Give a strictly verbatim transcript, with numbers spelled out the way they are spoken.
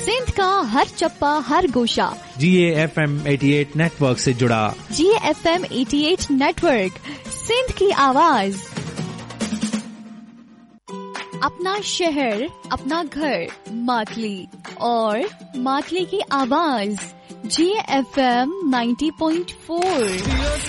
सिंध का हर चप्पा हर गोशा जी A F M अठासी नेटवर्क से जुड़ा। जी ए एफ एम अठासी नेटवर्क, सिंध की आवाज। अपना शहर, अपना घर, मातली और मातली की आवाज। जी ए एफ एम नब्बे पॉइंट चार।